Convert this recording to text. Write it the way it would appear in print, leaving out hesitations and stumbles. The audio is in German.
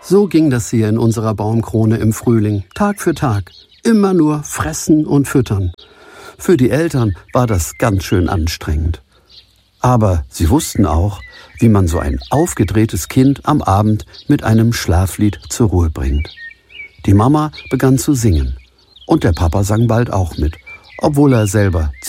So ging das hier in unserer Baumkrone im Frühling, Tag für Tag. Immer nur fressen und füttern. Für die Eltern war das ganz schön anstrengend. Aber sie wussten auch, wie man so ein aufgedrehtes Kind am Abend mit einem Schlaflied zur Ruhe bringt. Die Mama begann zu singen und der Papa sang bald auch mit, obwohl er selber